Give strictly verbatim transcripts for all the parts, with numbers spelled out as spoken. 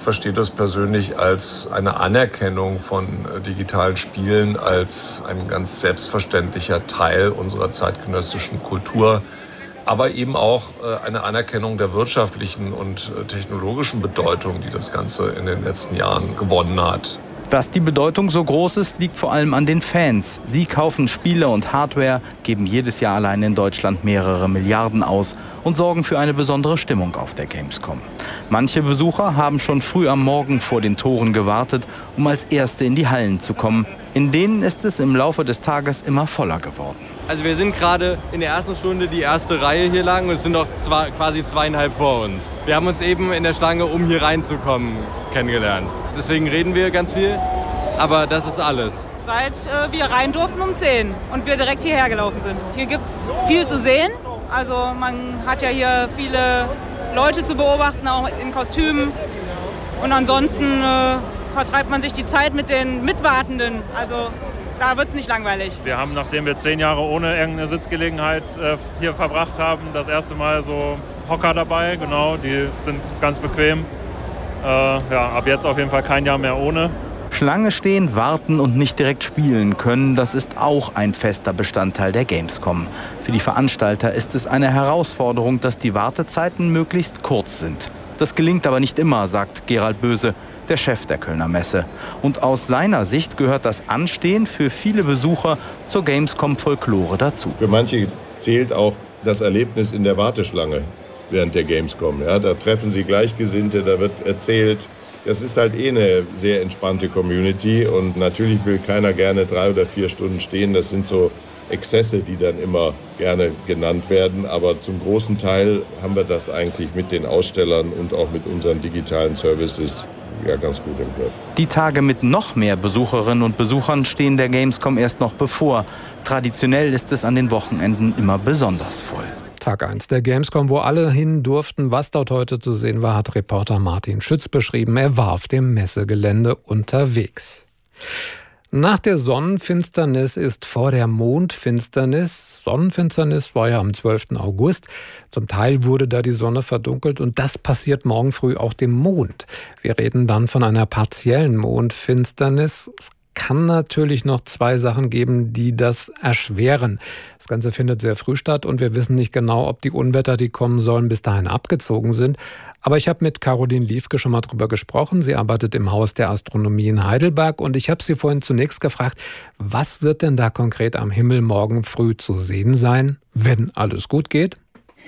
verstehe das persönlich als eine Anerkennung von äh, digitalen Spielen, als ein ganz selbstverständlicher Teil unserer zeitgenössischen Kultur. Aber eben auch eine Anerkennung der wirtschaftlichen und technologischen Bedeutung, die das Ganze in den letzten Jahren gewonnen hat. Dass die Bedeutung so groß ist, liegt vor allem an den Fans. Sie kaufen Spiele und Hardware, geben jedes Jahr allein in Deutschland mehrere Milliarden aus und sorgen für eine besondere Stimmung auf der Gamescom. Manche Besucher haben schon früh am Morgen vor den Toren gewartet, um als Erste in die Hallen zu kommen. In denen ist es im Laufe des Tages immer voller geworden. Also wir sind gerade in der ersten Stunde die erste Reihe hier lang und es sind noch zwei, quasi zweieinhalb vor uns. Wir haben uns eben in der Schlange, um hier reinzukommen, kennengelernt. Deswegen reden wir ganz viel, aber das ist alles. Seit äh, wir rein durften um zehn und wir direkt hierher gelaufen sind. Hier gibt es viel zu sehen. Also man hat ja hier viele Leute zu beobachten, auch in Kostümen. Und ansonsten äh, vertreibt man sich die Zeit mit den Mitwartenden. Also da wird es nicht langweilig. Wir haben, nachdem wir zehn Jahre ohne irgendeine Sitzgelegenheit äh, hier verbracht haben, das erste Mal so Hocker dabei. Genau, die sind ganz bequem. Äh, ja, ab jetzt auf jeden Fall kein Jahr mehr ohne. Schlange stehen, warten und nicht direkt spielen können, das ist auch ein fester Bestandteil der Gamescom. Für die Veranstalter ist es eine Herausforderung, dass die Wartezeiten möglichst kurz sind. Das gelingt aber nicht immer, sagt Gerald Böse, der Chef der Kölner Messe. Und aus seiner Sicht gehört das Anstehen für viele Besucher zur Gamescom-Folklore dazu. Für manche zählt auch das Erlebnis in der Warteschlange während der Gamescom. Ja, da treffen sie Gleichgesinnte, da wird erzählt. Das ist halt eh eine sehr entspannte Community und natürlich will keiner gerne drei oder vier Stunden stehen. Das sind so Exzesse, die dann immer gerne genannt werden. Aber zum großen Teil haben wir das eigentlich mit den Ausstellern und auch mit unseren digitalen Services ja ganz gut im Griff. Die Tage mit noch mehr Besucherinnen und Besuchern stehen der Gamescom erst noch bevor. Traditionell ist es an den Wochenenden immer besonders voll. Tag eins der Gamescom, wo alle hin durften. Was dort heute zu sehen war, hat Reporter Martin Schütz beschrieben. Er war auf dem Messegelände unterwegs. Nach der Sonnenfinsternis ist vor der Mondfinsternis. Sonnenfinsternis war ja am zwölften August. Zum Teil wurde da die Sonne verdunkelt und das passiert morgen früh auch dem Mond. Wir reden dann von einer partiellen Mondfinsternis. Es kann natürlich noch zwei Sachen geben, die das erschweren. Das Ganze findet sehr früh statt und wir wissen nicht genau, ob die Unwetter, die kommen sollen, bis dahin abgezogen sind. Aber ich habe mit Caroline Liefke schon mal drüber gesprochen. Sie arbeitet im Haus der Astronomie in Heidelberg und ich habe sie vorhin zunächst gefragt, was wird denn da konkret am Himmel morgen früh zu sehen sein, wenn alles gut geht?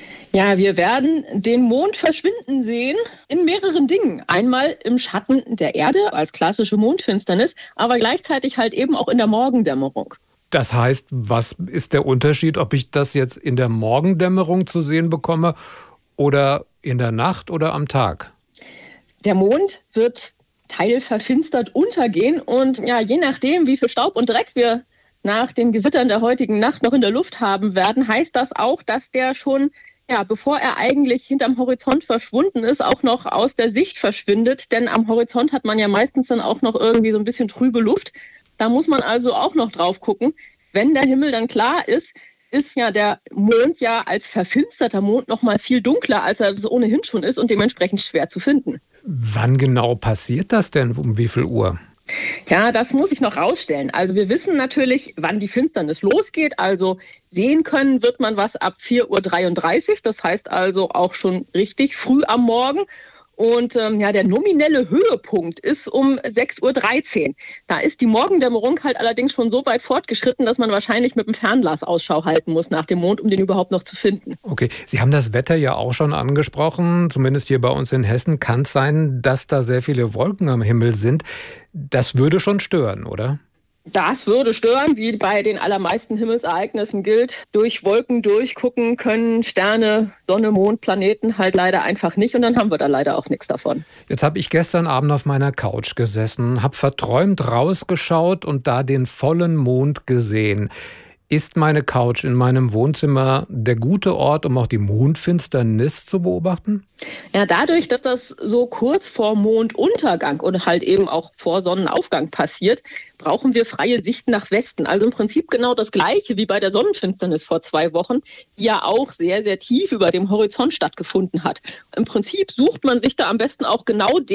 Ja, wir werden den Mond verschwinden sehen in mehreren Dingen. Einmal im Schatten der Erde als klassische Mondfinsternis, aber gleichzeitig halt eben auch in der Morgendämmerung. Das heißt, was ist der Unterschied, ob ich das jetzt in der Morgendämmerung zu sehen bekomme oder in der Nacht oder am Tag? Der Mond wird teilverfinstert untergehen und ja, je nachdem, wie viel Staub und Dreck wir nach den Gewittern der heutigen Nacht noch in der Luft haben werden, heißt das auch, dass der schon, ja, bevor er eigentlich hinterm Horizont verschwunden ist, auch noch aus der Sicht verschwindet. Denn am Horizont hat man ja meistens dann auch noch irgendwie so ein bisschen trübe Luft. Da muss man also auch noch drauf gucken. Wenn der Himmel dann klar ist, ist ja der Mond ja als verfinsterter Mond noch mal viel dunkler, als er das ohnehin schon ist und dementsprechend schwer zu finden. Wann genau passiert das denn? Um wie viel Uhr? Ja, das muss ich noch rausstellen. Also wir wissen natürlich, wann die Finsternis losgeht. Also sehen können wird man was ab vier Uhr dreiunddreißig. Das heißt also auch schon richtig früh am Morgen. Und ähm, ja, der nominelle Höhepunkt ist um sechs Uhr dreizehn. Da ist die Morgendämmerung halt allerdings schon so weit fortgeschritten, dass man wahrscheinlich mit dem Fernglas Ausschau halten muss nach dem Mond, um den überhaupt noch zu finden. Okay, Sie haben das Wetter ja auch schon angesprochen. Zumindest hier bei uns in Hessen kann es sein, dass da sehr viele Wolken am Himmel sind. Das würde schon stören, oder? Das würde stören, wie bei den allermeisten Himmelsereignissen gilt. Durch Wolken durchgucken können Sterne, Sonne, Mond, Planeten halt leider einfach nicht. Und dann haben wir da leider auch nichts davon. Jetzt habe ich gestern Abend auf meiner Couch gesessen, habe verträumt rausgeschaut und da den vollen Mond gesehen. Ist meine Couch in meinem Wohnzimmer der gute Ort, um auch die Mondfinsternis zu beobachten? Ja, dadurch, dass das so kurz vor Monduntergang und halt eben auch vor Sonnenaufgang passiert, brauchen wir freie Sicht nach Westen. Also im Prinzip genau das Gleiche wie bei der Sonnenfinsternis vor zwei Wochen, die ja auch sehr, sehr tief über dem Horizont stattgefunden hat. Im Prinzip sucht man sich da am besten auch genau den